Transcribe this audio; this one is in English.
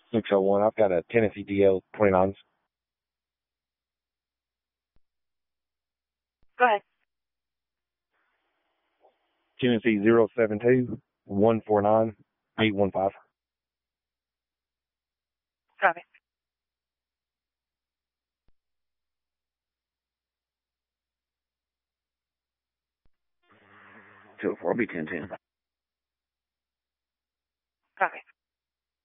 601. I've got a Tennessee DL 29s. Go ahead. Tennessee 072 149 815. Copy. Two four, be 1010. Copy.